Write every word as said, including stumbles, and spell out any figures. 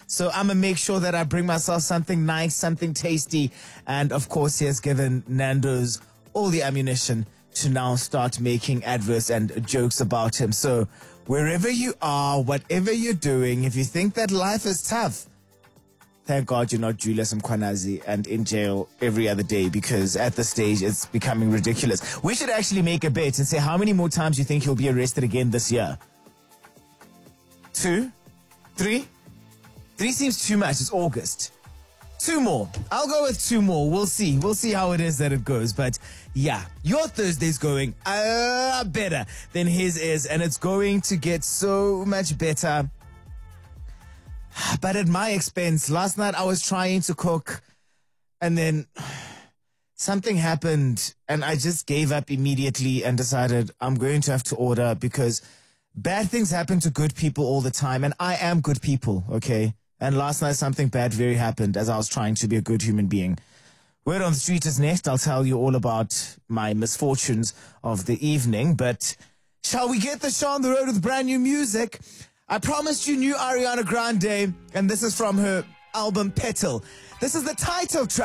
So I'm going to make sure that I bring myself something nice, something tasty. And of course, he has given Nando's all the ammunition to now start making adverts and jokes about him. So wherever you are, whatever you're doing, if you think that life is tough, thank God you're not Julius Mkhwanazi and in jail every other day, because at this stage it's becoming ridiculous. We should actually make a bet and say how many more times you think he'll be arrested again this year. Two? Three? Three seems too much. It's August. Two more. I'll go with two more. We'll see. We'll see how it is that it goes. But yeah, your Thursday's going uh, better than his is, and it's going to get so much better. But at my expense. Last night I was trying to cook and then something happened and I just gave up immediately and decided I'm going to have to order, because bad things happen to good people all the time, and I am good people, okay? And last night something bad very happened as I was trying to be a good human being. Word on the street is next. I'll tell you all about my misfortunes of the evening, but shall we get the show on the road with brand new music? I promised you new Ariana Grande, and this is from her album Petal. This is the title track.